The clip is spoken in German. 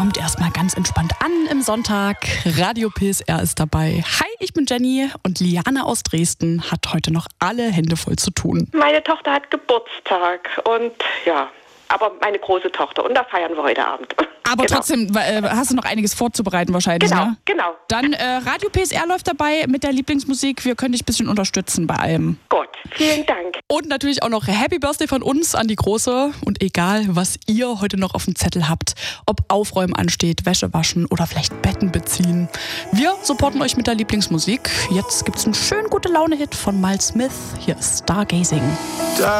kommt erstmal ganz entspannt an im Sonntag. Radio PSR ist dabei. Hi, ich bin Jenny und Liane aus Dresden hat heute noch alle Hände voll zu tun. Meine Tochter hat Geburtstag und ja, aber meine große Tochter und da feiern wir heute Abend. Aber Genau. trotzdem hast du noch einiges vorzubereiten wahrscheinlich, Genau, ne? genau. Dann Radio PSR läuft dabei mit der Lieblingsmusik. Wir können dich ein bisschen unterstützen bei allem. Gut, vielen Dank. Und natürlich auch noch Happy Birthday von uns an die Große. Und egal, was ihr heute noch auf dem Zettel habt, ob Aufräumen ansteht, Wäsche waschen oder vielleicht Betten beziehen. Wir supporten euch mit der Lieblingsmusik. Jetzt gibt's einen schönen Gute-Laune-Hit von Miles Smith. Hier ist Stargazing.